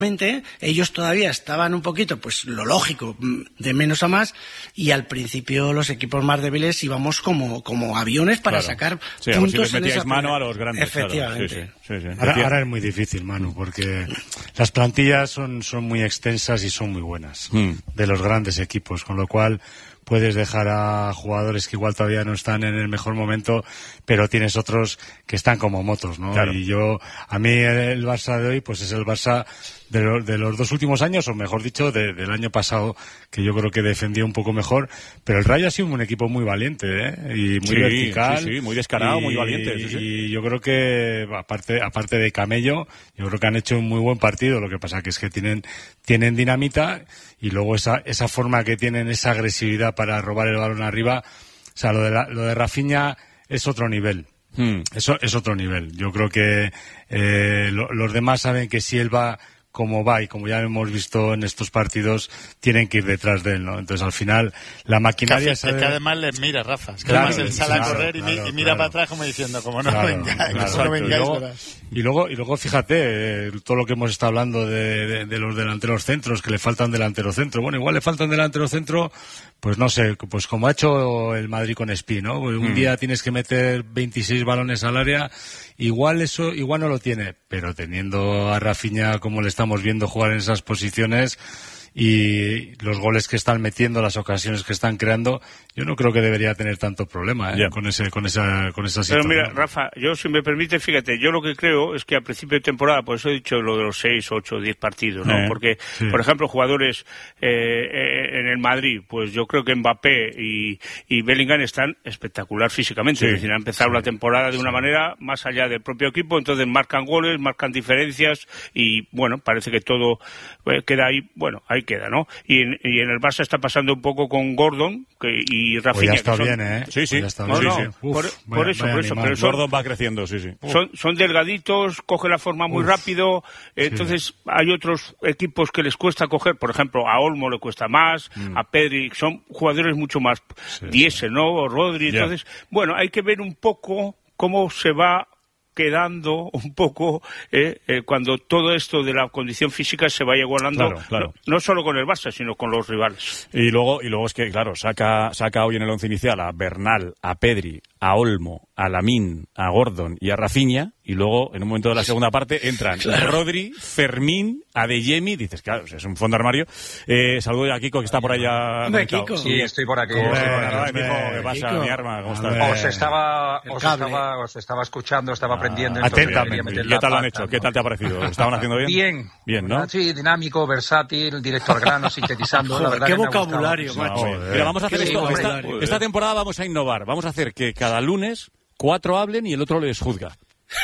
ellos todavía estaban un poquito, pues lo lógico, de menos a más, y al principio los equipos más débiles íbamos como aviones para sacar puntos. Si les metíais mano a los grandes. Efectivamente. Claro. Sí. Ahora es muy difícil, Manu, porque las plantillas son muy extensas y son muy buenas de los grandes equipos, con lo cual puedes dejar a jugadores que igual todavía no están en el mejor momento, pero tienes otros que están como motos, ¿no? Claro. Y a mí el Barça de hoy, pues es el Barça de los 2 últimos años, o mejor dicho, del año pasado, que yo creo que defendió un poco mejor, pero el Rayo ha sido un equipo muy valiente, y muy vertical. Sí, muy descarado, muy valiente. Y yo creo que, aparte de Camello, yo creo que han hecho un muy buen partido. Lo que pasa que es que tienen dinamita, y luego esa forma que tienen, esa agresividad para robar el balón arriba. O sea, lo de Rafinha es otro nivel. Eso es otro nivel. Yo creo que los demás saben que si él va como va, y como ya hemos visto en estos partidos, tienen que ir detrás de él, ¿no? Entonces, al final, la maquinaria... Es que además les mira, Rafa. Es que además él sale a correr y mira para atrás como diciendo, como no vengáis. Y luego, fíjate, todo lo que hemos estado hablando de los delanteros centros, que le faltan delantero centro. Bueno, igual le faltan delantero centro, pues no sé, pues como ha hecho el Madrid con Espí, ¿no? Un día tienes que meter 26 balones al área, igual no lo tiene, pero teniendo a Rafinha como le estamos viendo jugar en esas posiciones, y los goles que están metiendo, las ocasiones que están creando, yo no creo que debería tener tanto problema con esa situación. Pero mira, Rafa, yo, si me permite, fíjate, yo lo que creo es que a principio de temporada, por eso he dicho lo de los 6, 8, 10 partidos, ¿no? Porque, por ejemplo, jugadores en el Madrid, pues yo creo que Mbappé y Bellingham están espectacular físicamente, es decir, han empezado la temporada de una manera más allá del propio equipo, entonces marcan goles, marcan diferencias, y bueno, parece que todo queda ahí, bueno, ahí queda, ¿no? Y en el Barça está pasando un poco con Gordon y Rafinha. Ya está bien, ¿eh? Sí. Por eso. Pero Gordon va creciendo, sí. Son delgaditos, coge la forma muy rápido, entonces hay otros equipos que les cuesta coger, por ejemplo, a Olmo le cuesta más, a Pedri, son jugadores mucho más diésel, ¿no? O Rodri, entonces, bueno, hay que ver un poco cómo se va quedando un poco cuando todo esto de la condición física se vaya igualando, claro. No solo con el Barça, sino con los rivales. Y luego es que, claro, saca hoy en el once inicial a Bernal, a Pedri, a Olmo, a Lamine, a Gordon y a Rafinha, y luego, en un momento de la segunda parte, entran Rodri, Fermín, Adeyemi, dices, claro, es un fondo de armario. Saludo a Kiko, que está por allá. Kiko. Sí, estoy por aquí. ¿Qué pasa, Kiko? mi arma? ¿Cómo estás? Os estaba escuchando, estaba aprendiendo. Atentamente. ¿Qué tal lo han hecho? ¿Qué tal te ha parecido? ¿Lo estaban haciendo bien? Bien, ¿no? Sí, dinámico, versátil, directo al grano, sintetizando. Joder, la verdad qué que me ha vocabulario, gustado. macho. Mira, vamos a hacer Qué esto. vocabulario. Esta temporada vamos a innovar. Vamos a hacer que cada lunes 4 hablen y el otro les juzga.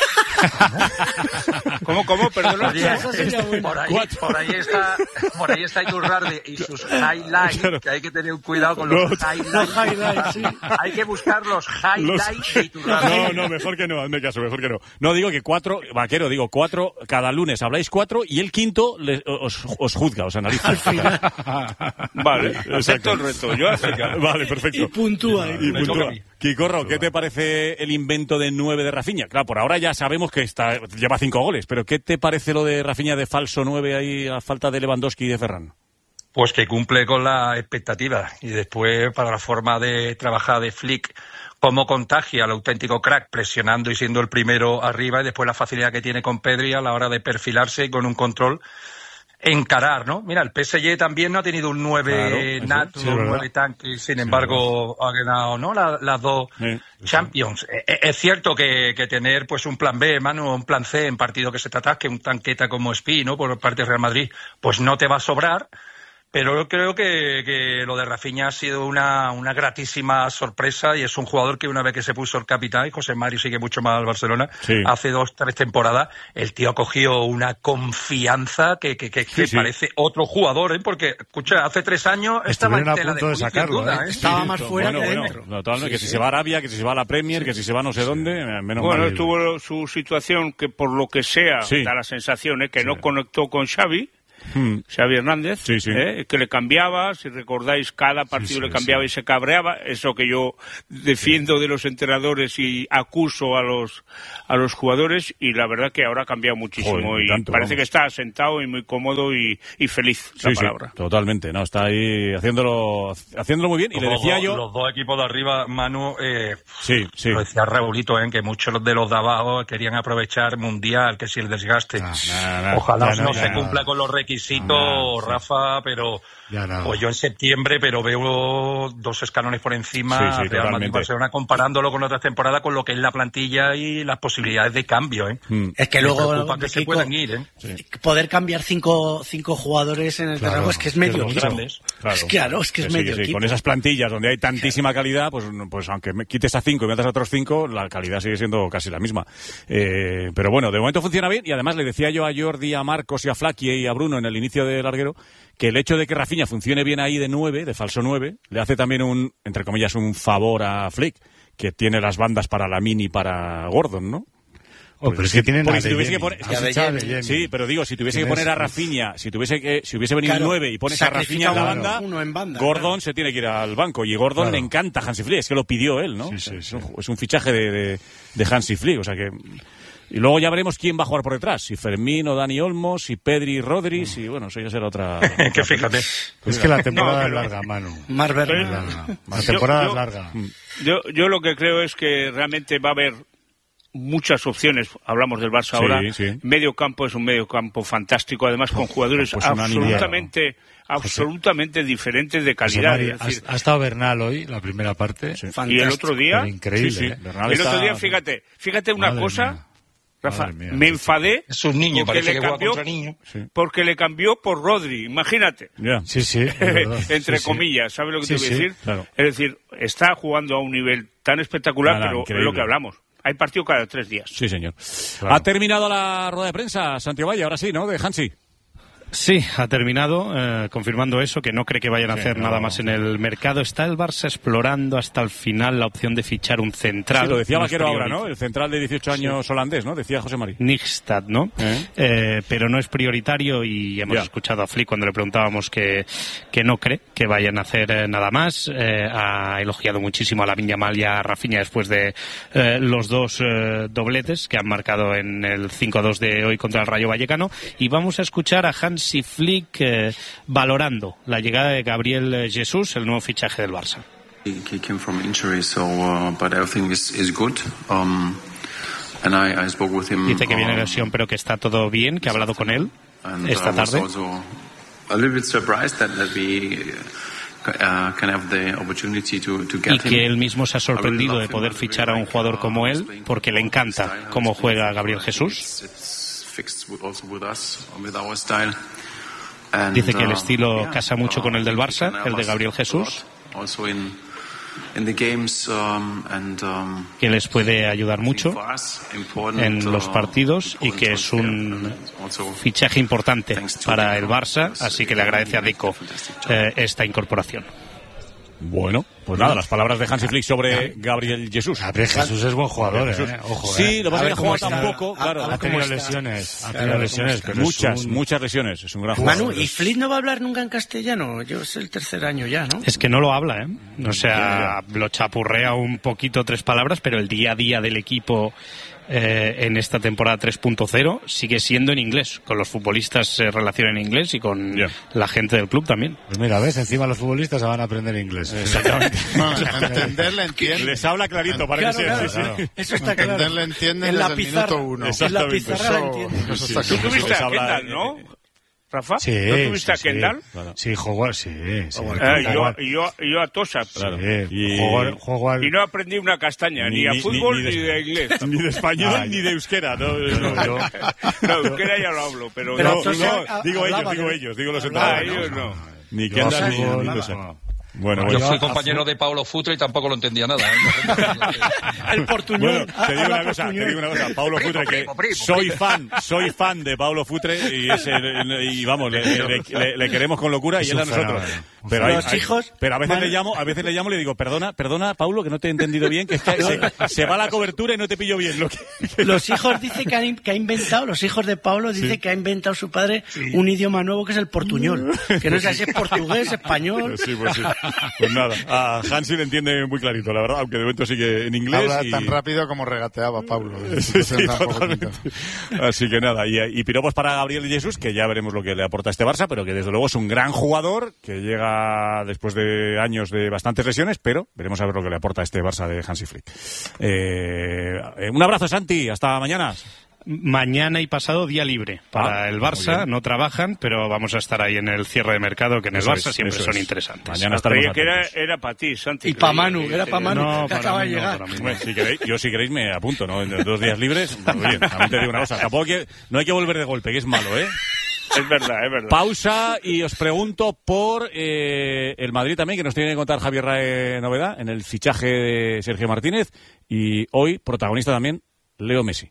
¿Cómo? Perdona. Por ahí está Iturralde y sus highlights, claro. Que hay que tener cuidado con los highlights. Sí. Hay que buscar los highlights de Iturralde. No, mejor que no, hazme caso, mejor que no. No, digo que 4, vaquero, digo 4, cada lunes habláis 4 y el quinto os juzga, os analiza. Vale, acepto el reto, yo acepto. Vale, perfecto. Y puntúa. Kikorro, ¿qué te parece el invento de 9 de Rafinha? Claro, por ahora ya sabemos que lleva 5 goles, pero ¿qué te parece lo de Rafinha de falso 9 ahí a falta de Lewandowski y de Ferran? Pues que cumple con la expectativa, y después para la forma de trabajar de Flick, cómo contagia al auténtico crack presionando y siendo el primero arriba, y después la facilidad que tiene con Pedri a la hora de perfilarse y con un control encarar, ¿no? Mira, el PSG también no ha tenido un 9 nato, un 9 tanque, sin embargo ha ganado, ¿no? Las dos Champions. Es cierto que tener pues un plan B, Manu, un plan C en partido que se te atasque, un tanqueta como Espí, ¿no? Por parte del Real Madrid, pues no te va a sobrar. Pero yo creo que lo de Rafinha ha sido una gratísima sorpresa, y es un jugador que una vez que se puso el capitán, y José Mario sigue mucho más al Barcelona, hace 2-3 temporadas, el tío ha cogido una confianza que parece otro jugador, ¿eh? Porque, escucha, hace 3 años estaba en tela de juicio, sacarlo, ¿eh? Estaba más fuera que dentro. Totalmente, que si se va a Arabia, que si se va a la Premier, que si se va no sé dónde, menos mal. Bueno, tuvo su situación que por lo que sea, da la sensación que no conectó con Xavi. Xavi Hernández, que le cambiaba, si recordáis, cada partido le cambiaba y se cabreaba, eso que yo defiendo de los entrenadores y acuso a los jugadores, y la verdad que ahora ha cambiado muchísimo. Y tanto, parece que está asentado y muy cómodo y feliz, la palabra. Totalmente, no, está ahí haciéndolo muy bien. Y le decía yo... Los dos equipos de arriba, Manu, lo decía Raulito, que muchos de los de abajo querían aprovechar Mundial, que si el desgaste. Ojalá no se cumpla con los requisitos, Rafa, pero pues yo en septiembre, pero veo 2 escalones por encima Real Madrid y Barcelona, comparándolo con otras temporadas, con lo que es la plantilla y las posibilidades de cambio. Es que luego que se puedan ir. Poder cambiar 5 jugadores en el terreno, es que es medio equipo. Claro, es que es medio equipo. Con esas plantillas donde hay tantísima calidad, pues aunque me quites a 5 y metas a otros 5, la calidad sigue siendo casi la misma. Pero bueno, de momento funciona bien, y además le decía yo a Jordi, a Marcos y a Flaky y a Bruno en el inicio del larguero que el hecho de que Rafinha funcione bien ahí de falso 9, le hace también entre comillas, un favor a Flick, que tiene las bandas para Lamine y para Gordon, ¿no? Pero es que tienen sí, pero digo, si tuviese que poner a Rafinha, si hubiese venido el 9 y pones a Rafinha en la banda, Gordon se tiene que ir al banco, y Gordon le encanta Hansi Flick, es que lo pidió él, ¿no? Es un fichaje de Hansi Flick, o sea que... Y luego ya veremos quién va a jugar por detrás, si Fermín o Dani Olmo, si Pedri y Rodri, si eso ya será otra... que fíjate. Es que la temporada es larga, Manu. Más verde. La temporada es larga. Yo lo que creo es que realmente va a haber muchas opciones. Hablamos del Barça ahora. Medio campo es un medio campo fantástico, además con jugadores absolutamente diferentes de calidad. Ha estado Bernal hoy, la primera parte. Y el otro día... Increíble. El otro día, fíjate una cosa... Rafa, me enfadé. Es un niño, parece que juega contra niño. Porque le cambió por Rodri, imagínate. Entre comillas, ¿sabes lo que te voy a decir? Claro. Es decir, está jugando a un nivel tan espectacular, pero es lo que hablamos. Hay partido cada 3 días. Sí, señor. Claro. Ha terminado la rueda de prensa, Santiago Valle, ahora sí, ¿no? De Hansi. Sí, ha terminado, confirmando eso, que no cree que vayan a hacer nada más en el mercado. Está el Barça explorando hasta el final la opción de fichar un central. Sí, lo decía Vaquero ahora, ¿no? El central de 18 años holandés, ¿no? Decía José Mari. Nijstad, ¿no? Pero no es prioritario, y hemos escuchado a Flick cuando le preguntábamos que no cree que vayan a hacer nada más. Ha elogiado muchísimo a Lamine Yamal y a Rafinha después de los 2 dobletes que han marcado en el 5-2 de hoy contra el Rayo Vallecano. Y vamos a escuchar a Hansi Flick valorando la llegada de Gabriel Jesús, el nuevo fichaje del Barça. He came from injury, but everything is good. And I spoke with him. Dice que viene lesión, pero que está todo bien, que ha hablado con él esta tarde. A little bit surprised that we can have the opportunity to get y que él mismo se ha sorprendido de poder fichar a un jugador como él, porque le encanta cómo juega Gabriel Jesús. Dice que el estilo casa mucho con el del Barça, el de Gabriel Jesús, que les puede ayudar mucho en los partidos, y que es un fichaje importante para el Barça, así que le agradece a Deco esta incorporación. Bueno, pues nada, las palabras de Hansi Flick sobre Gabriel Jesús. Gabriel Jesús es buen jugador, Ojo, sí, lo que pasa es que juega tampoco, claro. Ha tenido lesiones, pero muchas lesiones, es un gran jugador. Manu, ¿y Flick no va a hablar nunca en castellano? Yo es el 3er año ya, ¿no? Es que no lo habla, O sea, lo chapurrea un poquito 3 palabras, pero el día a día del equipo en esta temporada 3.0 sigue siendo en inglés. Con los futbolistas se relaciona en inglés y con la gente del club también. Pues mira, ves, encima los futbolistas van a aprender inglés. Exactamente. Entenderle entiende. Les habla clarito para que sea. Eso está claro. Entenderle entiende en la desde pizarra, el minuto 1. En la pizarra la entiende. Tú tuviste a Kendall, ¿no? Rafa, sí, ¿no tuviste a Kendall? Sí, jugó, sí. Yo a Tosa. Claro. Y no aprendí una castaña, ni a fútbol ni de inglés. Ni de español ni de euskera. No, euskera ya lo hablo, pero digo ellos, digo los entrenadores. Ellos no. Ni Kendall ni Tosa. Bueno, yo fui compañero de Paulo Futre y tampoco lo entendía nada. El portuñol. Bueno, te digo una cosa, Paulo Futre, que soy fan de Paulo Futre y vamos, le queremos con locura y él a nosotros. Pero a veces le llamo y le digo, perdona, Paulo, que no te he entendido bien, que es que se va la cobertura y no te pillo bien. Los hijos dice que ha inventado, los hijos de Paulo dice que ha inventado su padre un idioma nuevo que es el portuñol, que no sé si es portugués, español. Sí. Pues nada, a Hansi le entiende muy clarito, la verdad, aunque de momento sigue en inglés. Habla tan rápido como regateaba Pablo. Sí, totalmente. Así que nada, y piropos para Gabriel Jesús, que ya veremos lo que le aporta este Barça, pero que desde luego es un gran jugador, que llega después de años de bastantes lesiones, pero veremos a ver lo que le aporta este Barça de Hansi Flick. Un abrazo, Santi, hasta mañana. Mañana y pasado día libre para el Barça, no trabajan, pero vamos a estar ahí en el cierre de mercado, que en el Barça siempre son interesantes. Mañana estaremos que era para ti, Santi. Y para Manu, que acaba de llegar. Si queréis me apunto, ¿no? En 2 días libres, pues bien, también te digo una cosa, tampoco no hay que volver de golpe, que es malo, ¿eh? Es verdad. Pausa y os pregunto por el Madrid también, que nos tiene que contar Javier Rae novedad en el fichaje de Sergio Martínez, y hoy protagonista también Leo Messi.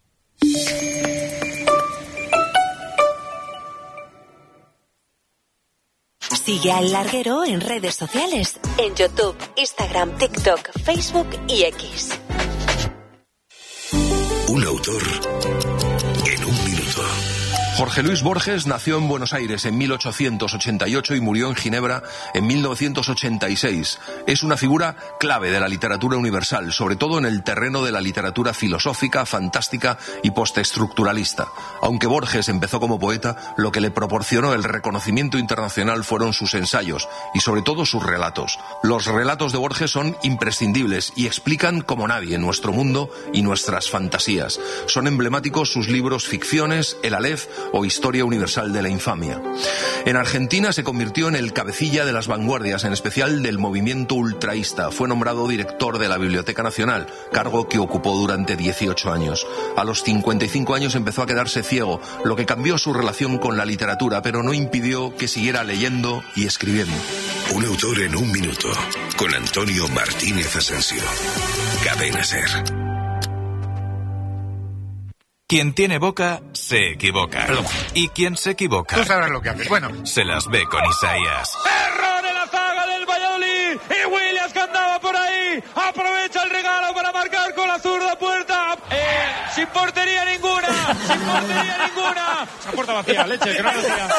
Sigue al Larguero en redes sociales, en YouTube, Instagram, TikTok, Facebook y X. Un autor en un minuto. Jorge Luis Borges nació en Buenos Aires en 1888 y murió en Ginebra en 1986. Es una figura clave de la literatura universal, sobre todo en el terreno de la literatura filosófica, fantástica y postestructuralista. Aunque Borges empezó como poeta, lo que le proporcionó el reconocimiento internacional fueron sus ensayos y sobre todo sus relatos. Los relatos de Borges son imprescindibles y explican como nadie nuestro mundo y nuestras fantasías. Son emblemáticos sus libros Ficciones, El Aleph o Historia Universal de la Infamia. En Argentina se convirtió en el cabecilla de las vanguardias, en especial del movimiento ultraísta. Fue nombrado director de la Biblioteca Nacional, cargo que ocupó durante 18 años. A los 55 años empezó a quedarse ciego, lo que cambió su relación con la literatura, pero no impidió que siguiera leyendo y escribiendo. Un autor en un minuto, con Antonio Martínez Asensio. Cadena SER. Quien tiene boca, se equivoca. Perdón. Y quien se equivoca... Tú sabrás lo que haces. Bueno. Se las ve con Isaías. ¡Error en la zaga del Valladolid! Y Williams, que andaba por ahí, aprovecha el regalo para marcar con la zurda puerta. Sin portería ninguna. Esa puerta vacía, leche, que no me salía.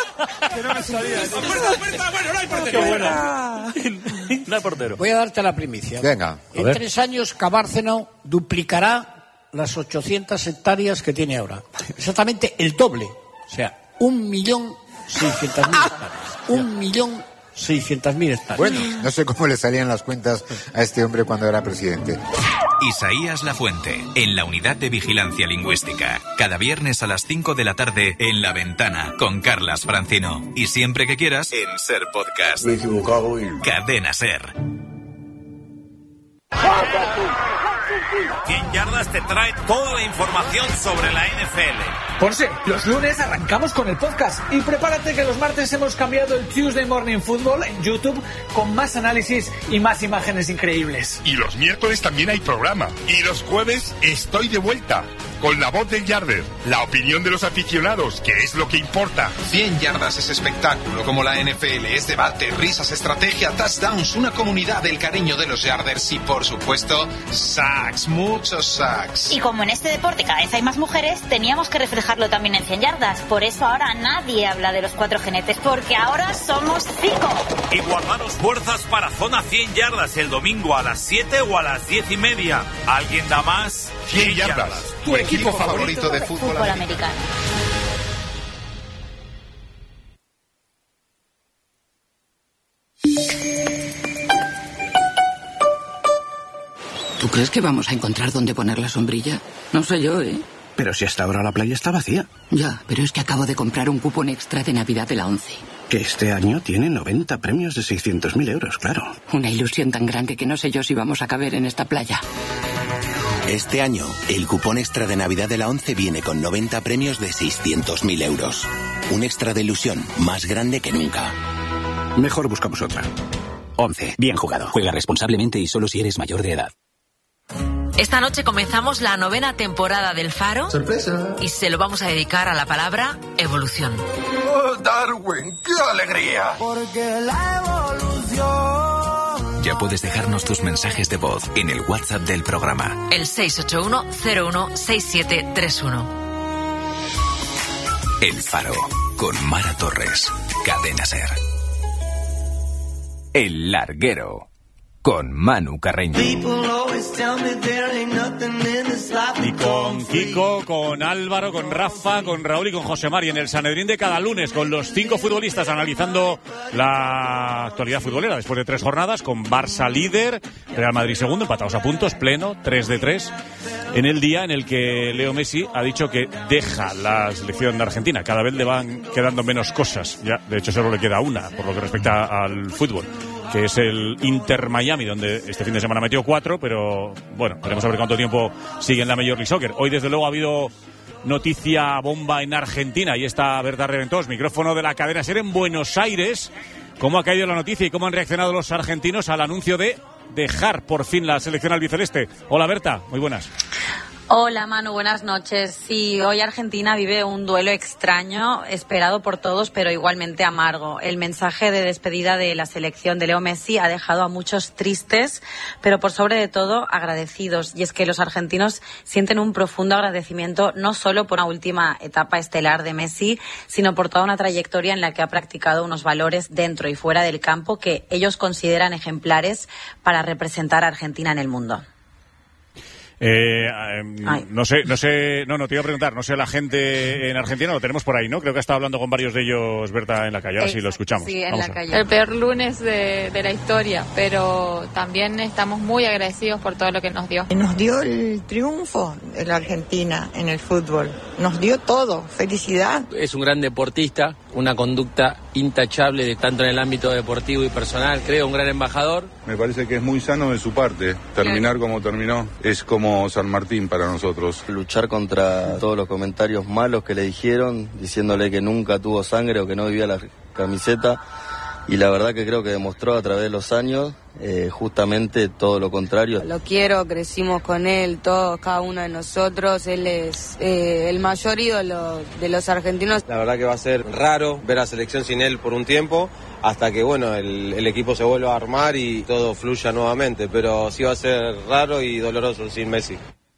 Puerta, bueno, no hay portero. Qué buena. No hay portero. Voy a darte la primicia. Venga. En 3 años, Cabárceno duplicará las 800 hectáreas que tiene ahora. Exactamente el doble. O sea, 1.600.000 hectáreas. 1.600.000 hectáreas. Bueno, no sé cómo le salían las cuentas a este hombre cuando era presidente. Isaías Lafuente, en la Unidad de Vigilancia Lingüística. Cada viernes a las 5 de la tarde en La Ventana, con Carlas Francino. Y siempre que quieras, en SER Podcast. Me he equivocado y... Cadena SER. 100 Yardas te trae toda la información sobre la NFL. Ponce, los lunes arrancamos con el podcast y prepárate que los martes hemos cambiado el Tuesday Morning Football en YouTube con más análisis y más imágenes increíbles. Y los miércoles también hay programa. Y los jueves estoy de vuelta con la voz del Yarder, la opinión de los aficionados, que es lo que importa. 100 Yardas es espectáculo como la NFL, es debate, risas, estrategia, touchdowns, una comunidad del cariño de los Yarders y por supuesto sacks, muchos sacks. Y como en este deporte cada vez hay más mujeres, teníamos que reflejarlo también en 100 Yardas. Por eso ahora nadie habla de los 4 jinetes, porque ahora somos 5. Y guardaros fuerzas para Zona 100 Yardas el domingo a las 7 o a las 10:30. ¿Alguien da más? 100 Yardas. Tu equipo favorito de fútbol americano. ¿Tú crees que vamos a encontrar dónde poner la sombrilla? No sé yo, ¿eh? Pero si hasta ahora la playa está vacía. Ya, pero es que acabo de comprar un cupón extra de Navidad de la 11. Que este año tiene 90 premios de 600.000 euros, claro. Una ilusión tan grande que no sé yo si vamos a caber en esta playa. Este año, el cupón extra de Navidad de la 11 viene con 90 premios de 600.000 euros. Un extra de ilusión más grande que nunca. Mejor buscamos otra. 11. Bien jugado. Juega responsablemente y solo si eres mayor de edad. Esta noche comenzamos la 9ª temporada del Faro. ¡Sorpresa! Y se lo vamos a dedicar a la palabra evolución. ¡Oh, Darwin! ¡Qué alegría! Porque la evolución... Ya puedes dejarnos tus mensajes de voz en el WhatsApp del programa. El 681-016731. El Faro, con Mara Torres. Cadena SER. El Larguero, con Manu Carreño. Y con Kiko, con Álvaro, con Rafa, con Raúl y con José Mari en el Sanedrín de cada lunes, con los 5 futbolistas analizando la actualidad futbolera después de 3 jornadas, con Barça líder, Real Madrid segundo, empatados a puntos, pleno, 3-3, en el día en el que Leo Messi ha dicho que deja la selección de Argentina. Cada vez le van quedando menos cosas, ya de hecho solo le queda una por lo que respecta al fútbol, que es el Inter Miami, donde este fin de semana metió 4, pero bueno, veremos a ver cuánto tiempo sigue en la Major League Soccer. Hoy desde luego ha habido noticia bomba en Argentina y está Berta Reventós, micrófono de la cadena SER en Buenos Aires. ¿Cómo ha caído la noticia y cómo han reaccionado los argentinos al anuncio de dejar por fin la selección albiceleste? Hola Berta, muy buenas. Hola Manu, buenas noches. Sí, hoy Argentina vive un duelo extraño, esperado por todos, pero igualmente amargo. El mensaje de despedida de la selección de Leo Messi ha dejado a muchos tristes, pero por sobre de todo agradecidos. Y es que los argentinos sienten un profundo agradecimiento no solo por una última etapa estelar de Messi, sino por toda una trayectoria en la que ha practicado unos valores dentro y fuera del campo que ellos consideran ejemplares para representar a Argentina en el mundo. No te iba a preguntar, no sé la gente en Argentina, lo tenemos por ahí, ¿no? Creo que ha estado hablando con varios de ellos, Berta, en la calle, ahora sí lo escuchamos. Sí, en la calle. El peor lunes de la historia, pero también estamos muy agradecidos por todo lo que nos dio. Nos dio el triunfo de la Argentina en el fútbol, nos dio todo, felicidad. Es un gran deportista, una conducta intachable tanto en el ámbito deportivo y personal, creo, un gran embajador. Me parece que es muy sano de su parte, terminar como terminó, es como San Martín para nosotros. Luchar contra todos los comentarios malos que le dijeron, diciéndole que nunca tuvo sangre o que no vivía la camiseta, y la verdad que creo que demostró a través de los años justamente todo lo contrario. Lo quiero, crecimos con él, todos, cada uno de nosotros, él es el mayor ídolo de los argentinos. La verdad que va a ser raro ver a la selección sin él por un tiempo, hasta que bueno el equipo se vuelva a armar y todo fluya nuevamente, pero sí va a ser raro y doloroso sin Messi.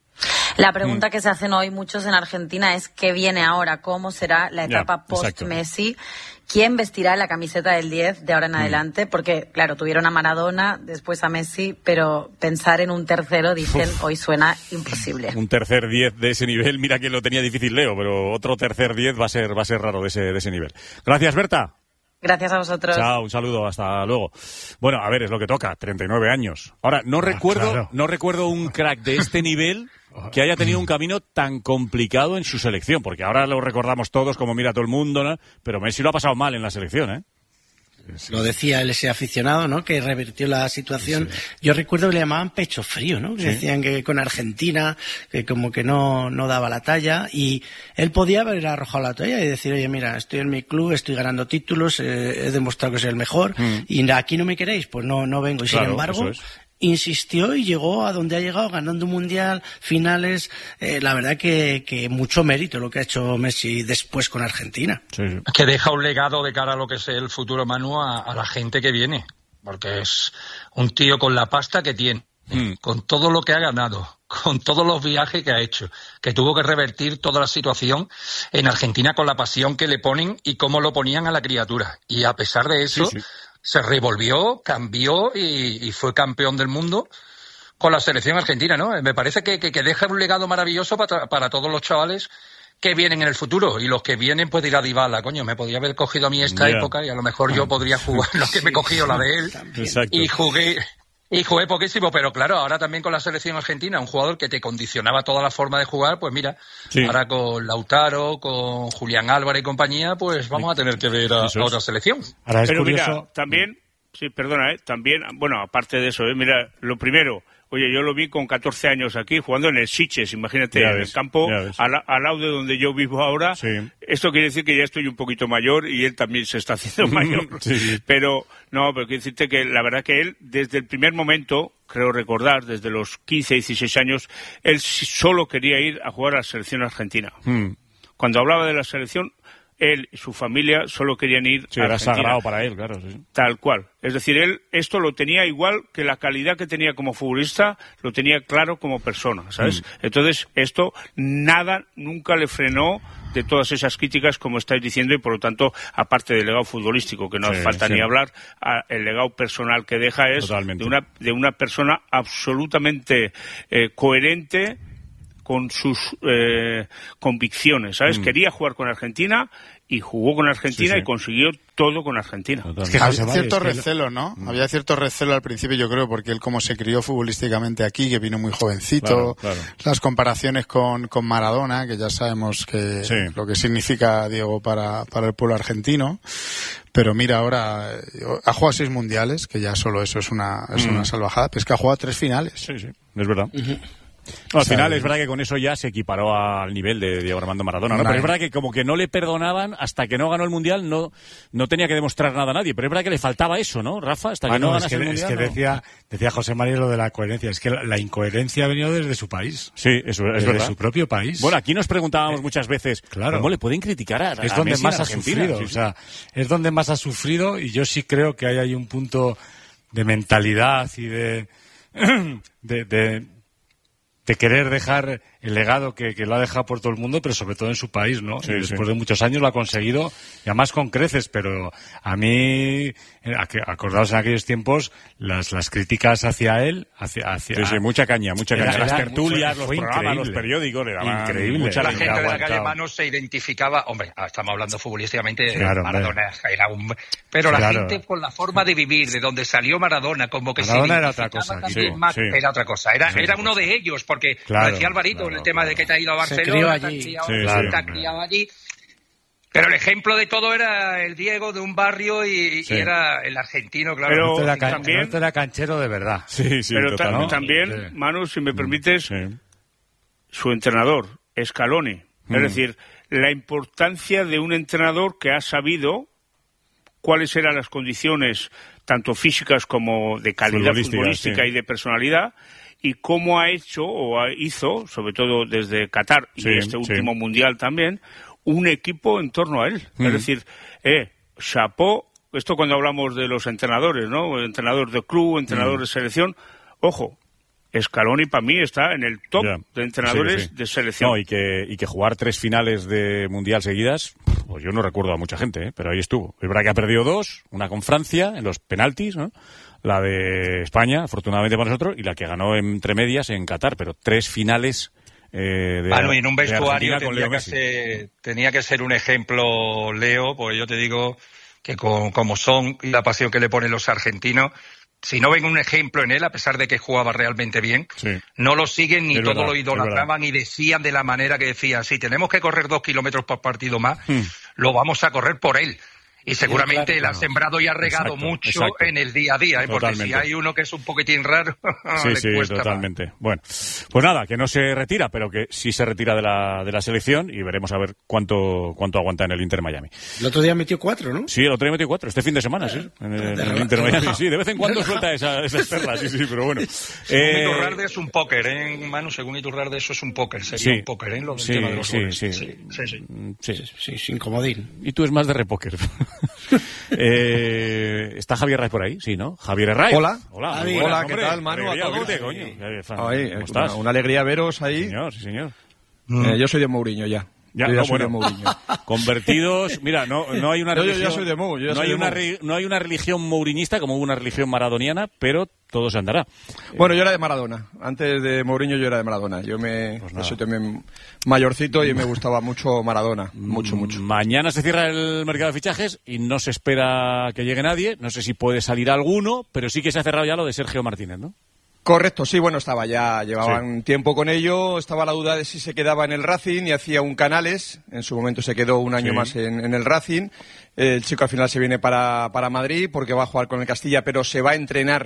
La pregunta que se hacen hoy muchos en Argentina es ¿qué viene ahora? ¿Cómo será la etapa post-Messi? ¿Quién vestirá la camiseta del 10 de ahora en adelante? Porque, claro, tuvieron a Maradona, después a Messi, pero pensar en un tercero, dicen, hoy suena imposible. Un tercer 10 de ese nivel, mira que lo tenía difícil Leo, pero otro tercer 10 va a ser raro de ese nivel. Gracias, Berta. Gracias a vosotros. Chao, un saludo, hasta luego. Bueno, a ver, es lo que toca, 39 años. Ahora, no recuerdo un crack de este nivel que haya tenido un camino tan complicado en su selección, porque ahora lo recordamos todos como mira todo el mundo, ¿no? Pero Messi lo ha pasado mal en la selección, ¿eh? Lo decía ese aficionado, ¿no? Que revirtió la situación. Sí. Yo recuerdo que le llamaban pecho frío, ¿no? Que decían que con Argentina, que como que no daba la talla, y él podía haber arrojado la toalla y decir, oye, mira, estoy en mi club, estoy ganando títulos, he demostrado que soy el mejor, y aquí no me queréis, pues no vengo. Y sin embargo, insistió y llegó a donde ha llegado, ganando un mundial, finales. La verdad que mucho mérito lo que ha hecho Messi después con Argentina. Sí. Que deja un legado de cara a lo que es el futuro, Manu, a la gente que viene, porque es un tío con la pasta que tiene, con todo lo que ha ganado, con todos los viajes que ha hecho, que tuvo que revertir toda la situación en Argentina con la pasión que le ponen y cómo lo ponían a la criatura. Y a pesar de eso, se revolvió, cambió y fue campeón del mundo con la selección argentina, ¿no? Me parece que deja un legado maravilloso para todos los chavales que vienen en el futuro, y los que vienen pues dirá Dybala, coño, me podía haber cogido a mí esta época y a lo mejor yo podría jugar lo que me he cogido la de él. Y jugué poquísimo, pero claro, ahora también con la selección argentina, un jugador que te condicionaba toda la forma de jugar, pues mira, ahora con Lautaro, con Julián Álvarez y compañía, pues vamos a tener que ver a otra selección. Pero mira, también, también, bueno, aparte de eso, mira, lo primero, Oye, yo lo vi con 14 años aquí, jugando en el Sitges, imagínate, en el campo, al lado de donde yo vivo ahora. Sí. Esto quiere decir que ya estoy un poquito mayor y él también se está haciendo mayor. Sí. Pero quiero decirte que la verdad que él, desde el primer momento, creo recordar, desde los 15, 16 años, él solo quería ir a jugar a la selección argentina. Cuando hablaba de la selección, él y su familia solo querían ir a Argentina. Era sagrado para él, claro. Sí. Tal cual. Es decir, él esto lo tenía igual que la calidad que tenía como futbolista, lo tenía claro como persona, ¿sabes? Entonces, esto nunca le frenó de todas esas críticas, como estáis diciendo, y por lo tanto, aparte del legado futbolístico, que no hace falta ni hablar, el legado personal que deja es de una persona absolutamente coherente con sus convicciones, ¿sabes? Quería jugar con Argentina y jugó con Argentina y consiguió todo con Argentina. Es que había cierto recelo, ¿no? Había cierto recelo al principio, yo creo, porque él como se crió futbolísticamente aquí, que vino muy jovencito, las comparaciones con Maradona, que ya sabemos que lo que significa Diego para el pueblo argentino. Pero mira, ahora ha jugado 6 mundiales, que ya solo eso es una salvajada, pero es que ha jugado 3 finales. Sí, es verdad. No, al final es verdad que con eso ya se equiparó al nivel de Diego Armando Maradona, ¿no? Pero es verdad que como que no le perdonaban hasta que no ganó el Mundial, no tenía que demostrar nada a nadie, pero es verdad que le faltaba eso, ¿no, Rafa? Hasta que no ganase el Mundial. Es que decía José María lo de la coherencia, es que la incoherencia ha venido desde su país. Sí, eso es verdad. Desde su propio país. Bueno, aquí nos preguntábamos muchas veces, ¿cómo le pueden criticar a Es donde más ha sufrido, o sea, es donde más ha sufrido, y yo sí creo que hay ahí un punto de mentalidad y de querer dejar el legado que lo ha dejado por todo el mundo, pero sobre todo en su país, ¿no? Y después de muchos años lo ha conseguido, y además con creces, pero a mí, acordaos en aquellos tiempos, las críticas hacia él, mucha caña. Las tertulias, los programas, los periódicos, le daban increíble. Mucha la gente de la calle Mano se identificaba, estamos hablando futbolísticamente, Maradona era un... Pero la gente con la forma de vivir, de donde salió Maradona, como que Maradona era otra cosa. Era otra cosa, era uno de ellos, porque lo decía Alvarito, el tema de que te ha ido a Barcelona, te ha criado allí. Pero el ejemplo de todo era el Diego de un barrio y era el argentino, claro. Pero también era canchero de verdad. Pero también, Manu, si me permites, su entrenador, Scaloni. Es decir, la importancia de un entrenador que ha sabido cuáles eran las condiciones, tanto físicas como de calidad futbolística y de personalidad, y cómo ha hecho hizo, sobre todo desde Qatar y este último Mundial también, un equipo en torno a él. Es decir, chapó, esto cuando hablamos de los entrenadores, ¿no? Entrenador de club, entrenador de selección, ojo, Scaloni para mí está en el top de entrenadores de selección. No, y que jugar 3 finales de Mundial seguidas, pues yo no recuerdo a mucha gente, pero ahí estuvo. Es verdad que ha perdido 2, una con Francia en los penaltis, ¿no? La de España, afortunadamente para nosotros, y la que ganó entre medias en Qatar, pero 3 finales y en un vestuario tenía que ser un ejemplo, Leo, porque yo te digo que como son y la pasión que le ponen los argentinos, si no ven un ejemplo en él, a pesar de que jugaba realmente bien, no lo siguen ni todo lo idolatraban y decían de la manera que decían, si tenemos que correr 2 kilómetros por partido más, lo vamos a correr por él. Y seguramente él ha sembrado y ha regado mucho en el día a día, porque si hay uno que es un poquitín raro, le cuesta totalmente. Más. Bueno, pues nada, que no se retira, pero que sí se retira de la selección, y veremos a ver cuánto aguanta en el Inter Miami. El otro día metió 4, ¿no? Sí, el otro día metió 4, este fin de semana, en el Inter Miami, sí, de vez en cuando suelta esas perlas, sí, pero bueno. Según Iturralde es un póker, Manu, según Iturralde eso es un póker, sería un póker, lo del tema de los goles. Sí, sin comodín. Y tú es más de repóker. ¿Está Javier Herray por ahí? Sí, ¿no? Javier Herray. Hola, Javier, ¿qué tal, Manu? A todos. ¿Cómo estás? Una alegría veros ahí. Sí, señor. Yo soy de Mourinho ya. De Mourinho. Convertidos, mira, no hay una religión. Yo soy de Mou. No hay una religión mourinista como una religión maradoniana, pero todo se andará. Bueno, yo era de Maradona. Antes de Mourinho yo era de Maradona. Yo soy también mayorcito y me gustaba mucho Maradona. Mucho. Mañana se cierra el mercado de fichajes y no se espera que llegue nadie. No sé si puede salir alguno, pero sí que se ha cerrado ya lo de Sergio Martínez, ¿no? Correcto, sí, bueno, llevaban tiempo con ello, estaba la duda de si se quedaba en el Racing y hacía un Canales, en su momento se quedó un año más en el Racing, el chico al final se viene para Madrid porque va a jugar con el Castilla, pero se va a entrenar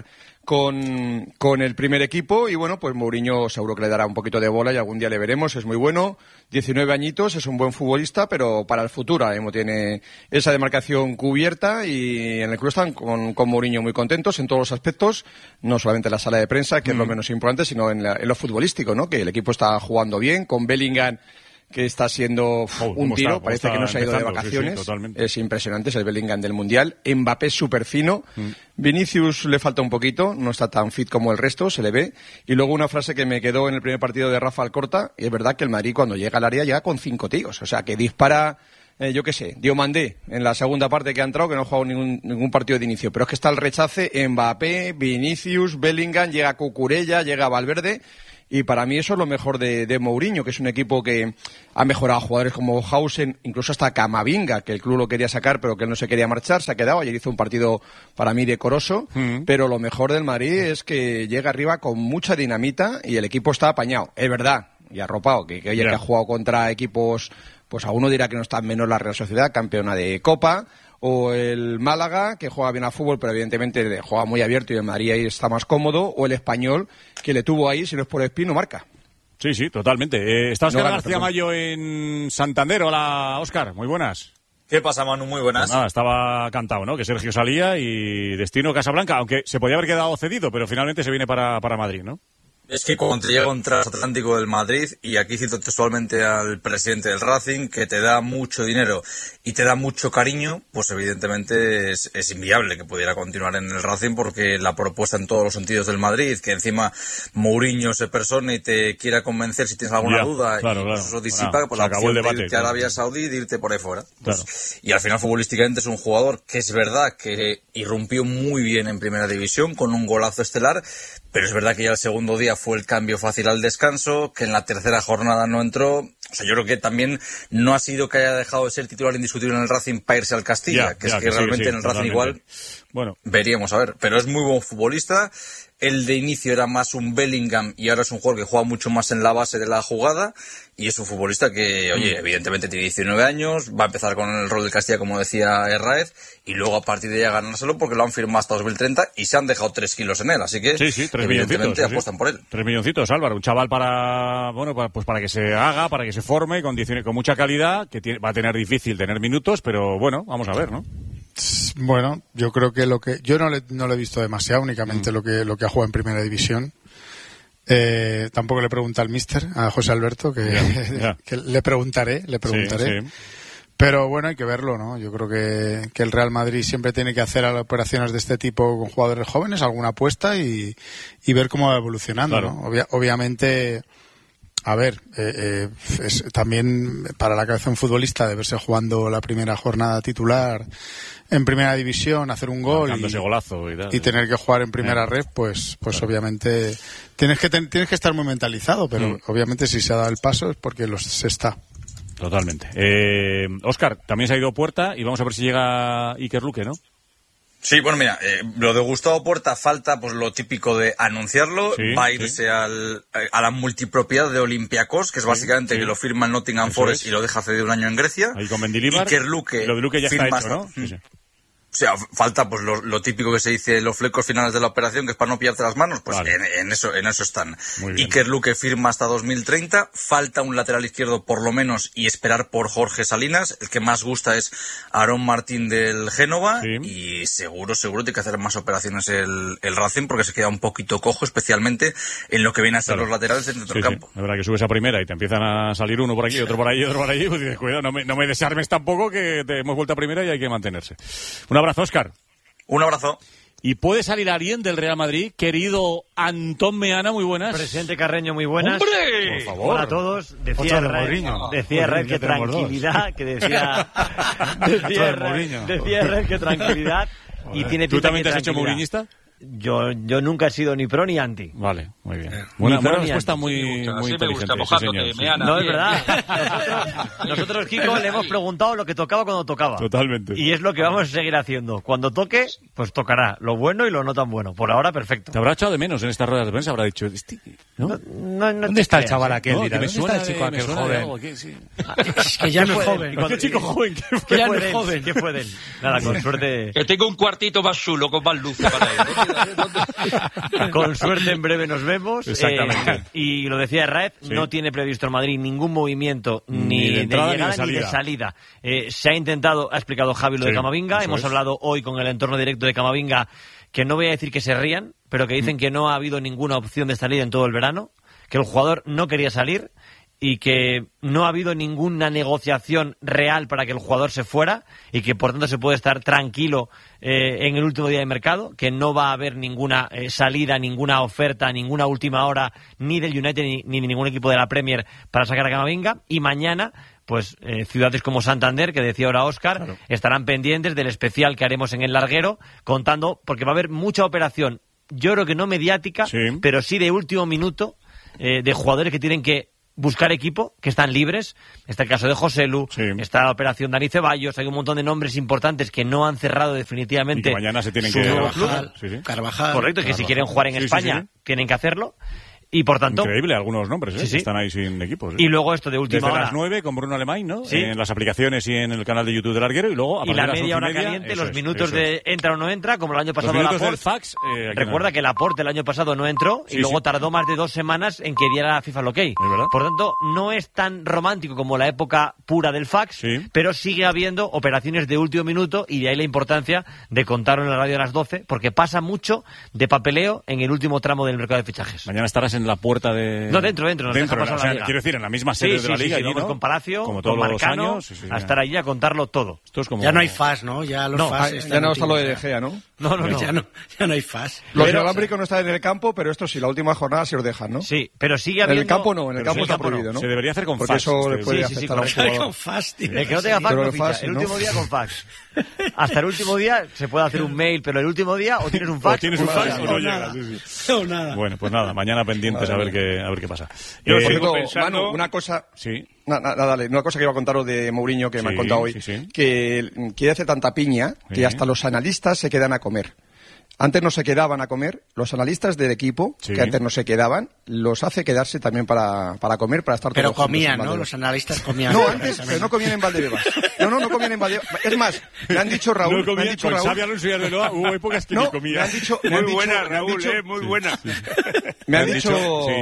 con el primer equipo y bueno, pues Mourinho seguro que le dará un poquito de bola y algún día le veremos, es muy bueno, 19 añitos, es un buen futbolista, pero para el futuro ahora mismo tiene esa demarcación cubierta y en el club están con Mourinho muy contentos en todos los aspectos, no solamente en la sala de prensa, que es lo menos importante, sino en lo futbolístico, ¿no? Que el equipo está jugando bien, con Bellingham que está siendo un tiro, parece que no se ha ido de vacaciones, sí, es impresionante, es el Bellingham del Mundial, Mbappé súper fino, Vinicius le falta un poquito, no está tan fit como el resto, se le ve, y luego una frase que me quedó en el primer partido de Rafa Alcorta, y es verdad que el Madrid cuando llega al área llega con 5 tíos, o sea que dispara, yo qué sé, Diomandé en la segunda parte que ha entrado, que no ha jugado ningún partido de inicio, pero es que está el rechace, Mbappé, Vinicius, Bellingham, llega Cucurella, llega Valverde. Y para mí eso es lo mejor de Mourinho, que es un equipo que ha mejorado a jugadores como Hausen, incluso hasta Camavinga, que el club lo quería sacar, pero que él no se quería marchar, se ha quedado. Ayer hizo un partido para mí decoroso, pero lo mejor del Madrid es que llega arriba con mucha dinamita y el equipo está apañado. Es verdad, y arropado, que ha jugado contra equipos, pues a uno dirá que no está menos la Real Sociedad, campeona de Copa, o el Málaga, que juega bien a fútbol, pero evidentemente juega muy abierto y el Madrid ahí está más cómodo, o el Español, que le tuvo ahí, si no es por Espino, marca. Sí, totalmente. Está Óscar García Mayo en Santander. Hola, Óscar, muy buenas. ¿Qué pasa, Manu? Muy buenas. Pues nada, estaba cantado, ¿no? Que Sergio salía y destino Casablanca, aunque se podía haber quedado cedido, pero finalmente se viene para Madrid, ¿no? Es que cuando te llega un transatlántico del Madrid, y aquí cito textualmente al presidente del Racing, que te da mucho dinero y te da mucho cariño, pues evidentemente es inviable que pudiera continuar en el Racing, porque la propuesta en todos los sentidos del Madrid, que encima Mourinho se persone y te quiera convencer si tienes alguna duda, claro. Eso disipa, pues la opción de irte a Arabia Saudí y de irte por ahí fuera. Pues, y al final futbolísticamente es un jugador que es verdad que irrumpió muy bien en Primera División con un golazo estelar, pero es verdad que ya el segundo día fue el cambio fácil al descanso, que en la tercera jornada no entró. O sea, yo creo que también no ha sido que haya dejado de ser titular indiscutible en el Racing para irse al Castilla, que realmente en el Racing igual veríamos a ver. Pero es muy buen futbolista. El de inicio era más un Bellingham y ahora es un jugador que juega mucho más en la base de la jugada y es un futbolista que, oye, evidentemente tiene 19 años, va a empezar con el rol del Castilla, como decía Herráez, y luego a partir de ahí a ganárselo porque lo han firmado hasta 2030 y se han dejado 3 kilos en él, así que 3 evidentemente apuestan por él. 3 milloncitos, Álvaro, un chaval para que se haga, para que se forme con mucha calidad, que va a tener difícil tener minutos, pero bueno, vamos a ver, ¿no? Bueno, yo creo que yo no lo he visto demasiado, únicamente lo que ha jugado en Primera División. Tampoco le pregunté al míster, a José Alberto, que le preguntaré. Sí. Pero bueno, hay que verlo, ¿no? Yo creo que el Real Madrid siempre tiene que hacer operaciones de este tipo con jugadores jóvenes, alguna apuesta y ver cómo va evolucionando, claro. ¿No? Obviamente, a ver, también para la cabeza de un futbolista de verse jugando la primera jornada titular en Primera División, hacer un gol ese golazo y tener que jugar en primera red, pues claro. Obviamente tienes que estar muy mentalizado, pero obviamente si se ha dado el paso es porque se está. Totalmente. Óscar, también se ha ido Puerta y vamos a ver si llega Iker Luque, ¿no? Sí, bueno, mira, lo de Gustavo Puerta falta pues lo típico de anunciarlo, va a irse a la multipropiedad de Olympiacos, que es básicamente que lo firma el Nottingham Forest y lo deja cedido un año en Grecia. Ahí con Mendilibar, Iker Luque, lo de Luque ya está hecho, ¿no? Sí. O sea, falta pues lo típico que se dice, los flecos finales de la operación, que es para no pillarte las manos, pues vale. en eso están. Iker Luque firma hasta 2030, falta un lateral izquierdo por lo menos y esperar por Jorge Salinas, el que más gusta es Aarón Martín del Génova y seguro tiene que hacer más operaciones el Racing porque se queda un poquito cojo, especialmente en lo que viene a ser los laterales dentro del campo. Es verdad que subes a primera y te empiezan a salir uno por aquí, otro por allí, pues dices, cuidado, no me desarmes tampoco, que hemos vuelto a primera y hay que mantenerse. Un abrazo, Óscar. Un abrazo. Y puede salir alguien del Real Madrid, querido Antón Meana, muy buenas. Presidente Carreño, muy buenas. ¡Hombre! Por favor. Hola a todos. Decía Herrera que tranquilidad, que decía Herrera que tranquilidad y tiene pinta. ¿Tú también te has hecho mourinhista? Yo nunca he sido ni pro ni anti. Vale. Muy bien. Una respuesta muy inteligente. No, es verdad. Nosotros, Kiko, le hemos preguntado lo que tocaba cuando tocaba. Totalmente. Y es lo que vamos a seguir haciendo. Cuando toque, pues tocará lo bueno y lo no tan bueno. Por ahora, perfecto. Te habrá echado de menos en estas ruedas de prensa, habrá dicho, ¿no? ¿Dónde está el chaval aquel? ¿Dónde está el chico aquel joven? Es que ya no es joven. ¿Qué chico joven? ¿Qué fue de él? ¿Qué fue de él? Nada, con suerte... Que tengo un cuartito más chulo, con más luz para él. Con suerte en breve nos vemos. Exactamente. Y lo decía Raed, no tiene previsto el Madrid ningún movimiento ni de llegada ni de salida. Se ha intentado, ha explicado Javi lo de Camavinga. Hemos hablado hoy con el entorno directo de Camavinga, que no voy a decir que se rían, pero que dicen que no ha habido ninguna opción de salida en todo el verano, que el jugador no quería salir y que no ha habido ninguna negociación real para que el jugador se fuera y que por tanto se puede estar tranquilo en el último día de mercado, que no va a haber ninguna salida, ninguna oferta, ninguna última hora ni del United ni de ningún equipo de la Premier para sacar a Camavinga. Y mañana pues ciudades como Santander, que decía ahora Óscar, estarán pendientes del especial que haremos en el larguero, contando, porque va a haber mucha operación, yo creo que no mediática, pero sí de último minuto, de jugadores que tienen que buscar equipo, que están libres. Está el caso de Joselu, está la operación Dani Ceballos, hay un montón de nombres importantes que no han cerrado definitivamente. Y que mañana se tienen que Carvajal. Correcto, que si quieren jugar en España tienen que hacerlo. Y por tanto... Increíble, algunos nombres, que están ahí sin equipos. Y luego esto de última hora. Desde las 9 con Bruno Alemán, ¿no? En las aplicaciones y en el canal de YouTube del Larguero, y luego a y la media hora caliente, los minutos de entra o no entra, como el año pasado Laporte. Fax, recuerda que Laporte el año pasado no entró y luego tardó más de 2 semanas en que diera la FIFA el ok. Por tanto, no es tan romántico como la época pura del fax, pero sigue habiendo operaciones de último minuto, y de ahí la importancia de contarlo en la radio a las 12, porque pasa mucho de papeleo en el último tramo del mercado de fichajes. Mañana estarás en la puerta de... No, dentro. Nos deja pasar la liga. Quiero decir, en la misma sede de la liga. Vamos con Palacio, como con todos Marcano, los años, a estar allí a contarlo todo. Esto es como... Ya no hay FAS, ¿no? Ya los FAS ya no está lo de De Gea, ¿no? No. Ya no hay FAS. Los inalámbricos no están en el campo, pero esto sí, la última jornada se os dejan, ¿no? Sí, pero sigue habiendo... En el campo no, en el campo está prohibido, ¿no? Se debería hacer con porque fax. Porque eso le puede afectar a un jugador. Con fax, tío. El que no tenga fax no ficha. El último día con fax. Hasta el último día se puede hacer un mail, pero el último día o tienes un fax o no llega. No, nada. Bueno, pues nada, mañana pendientes a ver qué pasa. Yo sigo pensando... Manu, una cosa... Dale, una cosa que iba a contaros de Mourinho que me han contado hoy, que quiere hacer tanta piña que hasta los analistas se quedan a comer. Antes no se quedaban a comer, los analistas del equipo, que antes no se quedaban, los hace quedarse también para comer, para estar pero todos comían, ¿no? Los analistas comían. No, antes, pero no comían en Valdebebas. No comían en Valdebebas. Es más, me han dicho Raúl... No comían con Xavi Alonso y Arbeloa, hubo épocas que no comía. Me han dicho... Muy buena, Raúl, muy buena. Me han dicho...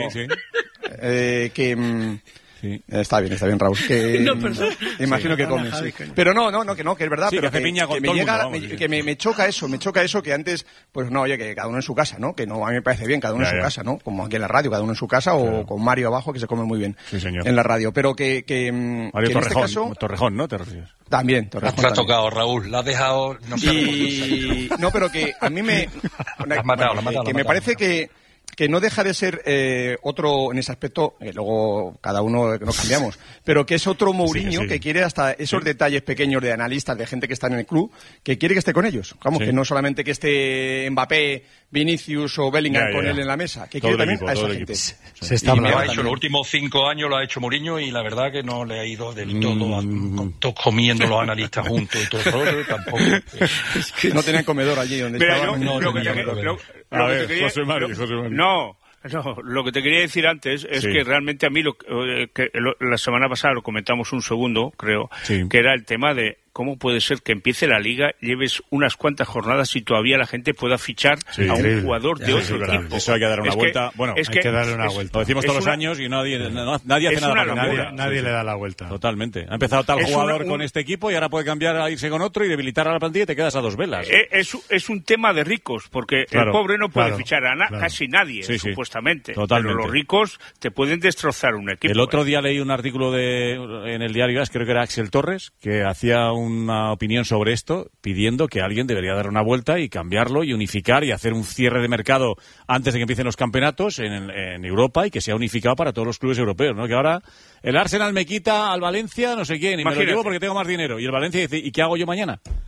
que... Está bien, Raúl. Que, imagino que comes. Pero que es verdad. Sí, pero que me choca eso, que antes, pues no, oye, que cada uno en su casa, ¿no? Que no, a mí me parece bien, cada uno en su casa, ¿no? Como aquí en la radio, cada uno en su casa, o con Mario abajo, que se come muy bien en la radio. Pero que Mario que Torrejón, en este caso... Torrejón, ¿no? ¿Te refieres? También, Torrejón. Te ha tocado, Raúl. La has dejado... No, pero que a mí me... La has matado. Me parece que no deja de ser otro en ese aspecto, luego cada uno nos cambiamos, pero que es otro Mourinho que quiere hasta esos detalles pequeños de analistas, de gente que está en el club, que quiere que esté con ellos. Vamos, que no solamente que esté Mbappé, Vinicius o Bellingham con él en la mesa, que quiere también a esa gente. Se está hablando. Los últimos 5 años lo ha hecho Mourinho y la verdad que no le ha ido del todo, comiendo los analistas juntos y todo eso, tampoco. No tenían comedor allí donde estaban. A ver, José Mari. No, lo que te quería decir antes es que realmente a mí la semana pasada lo comentamos un segundo, creo, que era el tema de cómo puede ser que empiece la liga, lleves unas cuantas jornadas y todavía la gente pueda fichar a un jugador de otro equipo. Eso hay que darle una vuelta. Bueno, hay que darle una vuelta. Lo decimos todos los años y nadie hace nada. Nadie le da la vuelta. Totalmente. Ha empezado tal jugador con este equipo y ahora puede cambiar a irse con otro y debilitar a la plantilla y te quedas a 2 velas. Es un tema de ricos, porque el pobre no puede fichar a casi nadie, supuestamente. Totalmente. Pero los ricos te pueden destrozar un equipo. El otro día leí un artículo en el diario AS, creo que era Axel Torres, que hacía una opinión sobre esto, pidiendo que alguien debería dar una vuelta y cambiarlo y unificar y hacer un cierre de mercado antes de que empiecen los campeonatos en Europa y que sea unificado para todos los clubes europeos, ¿no? Que ahora el Arsenal me quita al Valencia no sé quién y me lo llevo porque tengo más dinero y el Valencia dice, ¿y qué hago yo mañana?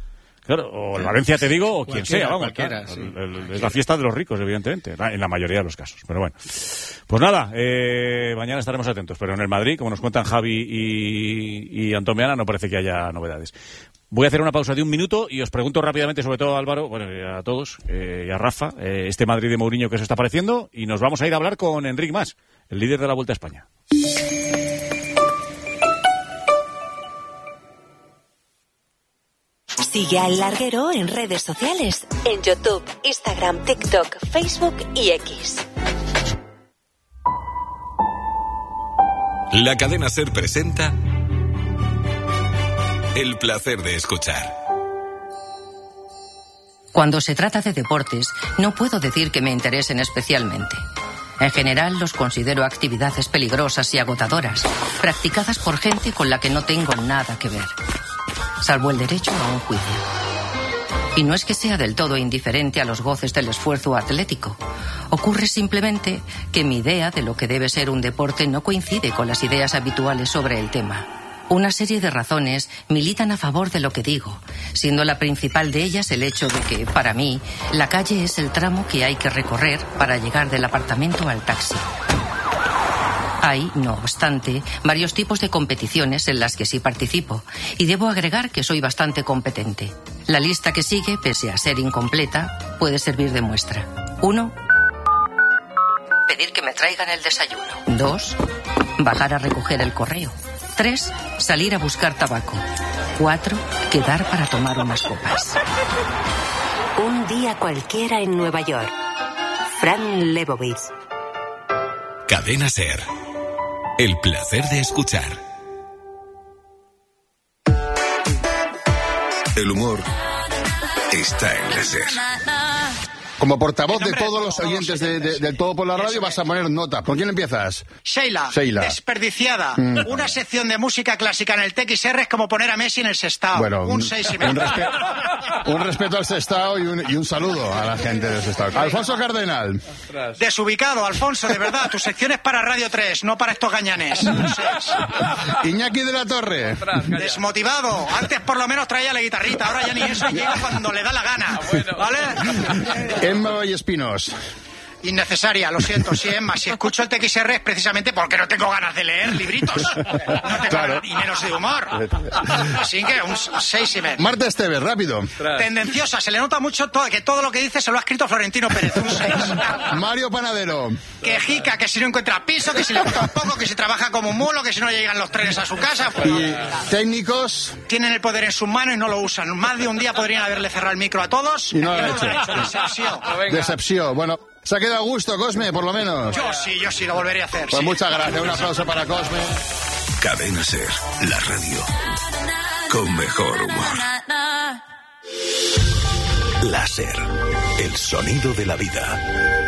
Claro, o el Valencia, te digo, o quien sea, vamos. Claro. Sí. Es la fiesta de los ricos, evidentemente, en la mayoría de los casos. Pero bueno, pues nada, mañana estaremos atentos. Pero en el Madrid, como nos cuentan Javi y Antomiana, no parece que haya novedades. Voy a hacer una pausa de 1 minuto y os pregunto rápidamente, sobre todo a Álvaro, bueno, a todos, y a Rafa, este Madrid de Mourinho que se está pareciendo, y nos vamos a ir a hablar con Enric Mas, el líder de la Vuelta a España. Sigue a El Larguero en redes sociales, en YouTube, Instagram, TikTok, Facebook y X. La cadena SER presenta El placer de escuchar. Cuando se trata de deportes, no puedo decir que me interesen especialmente. En general, los considero actividades peligrosas y agotadoras, practicadas por gente con la que no tengo nada que ver, salvo el derecho a un juicio. Y no es que sea del todo indiferente a los goces del esfuerzo atlético. Ocurre simplemente que mi idea de lo que debe ser un deporte no coincide con las ideas habituales sobre el tema. Una serie de razones militan a favor de lo que digo, siendo la principal de ellas el hecho de que, para mí, la calle es el tramo que hay que recorrer para llegar del apartamento al taxi. Hay, no obstante, varios tipos de competiciones en las que sí participo, y debo agregar que soy bastante competente. La lista que sigue, pese a ser incompleta, puede servir de muestra. 1. Pedir que me traigan el desayuno. 2. Bajar a recoger el correo. 3. Salir a buscar tabaco. 4. Quedar para tomar unas copas. Un día cualquiera en Nueva York. Fran Lebowitz. Cadena SER. El placer de escuchar. El humor está en la SER. Como portavoz de todos los oyentes del Todo por la Radio, vas a poner nota. ¿Con quién empiezas? Sheila. Desperdiciada. Una sección de música clásica en el TXR es como poner a Messi en el Sestao. Bueno, un 6,5. Un respeto al Sestao y un saludo a la gente del Sestao. Alfonso Cardenal. Desubicado, Alfonso, de verdad. Tu sección es para Radio 3, no para estos gañanes. Un 6. Iñaki de la Torre. Desmotivado. Antes por lo menos traía la guitarrita, ahora ya ni eso, llega cuando le da la gana. ¿Vale? Emma Vallespinos. Innecesaria, lo siento, sí, Emma. Si escucho el TXR es precisamente porque no tengo ganas de leer libritos. No tengo ganas, y menos de humor. Así que un 6,5. Marta Esteves, rápido. Tendenciosa, se le nota mucho que todo lo que dice se lo ha escrito Florentino Pérez. Un 6. Mario Panadero. Quejica, que si no encuentra piso, que si le gusta un poco, que si trabaja como un mulo, que si no llegan los trenes a su casa. Pues, y técnicos. Tienen el poder en sus manos y no lo usan. Más de un día podrían haberle cerrado el micro a todos. Y no lo han hecho. Decepción. Decepción. Bueno. Se ha quedado a gusto, Cosme, por lo menos. Yo sí, lo volveré a hacer. Pues sí. Muchas gracias, un aplauso para Cosme. Cadena SER, la radio con mejor humor. La SER, el sonido de la vida.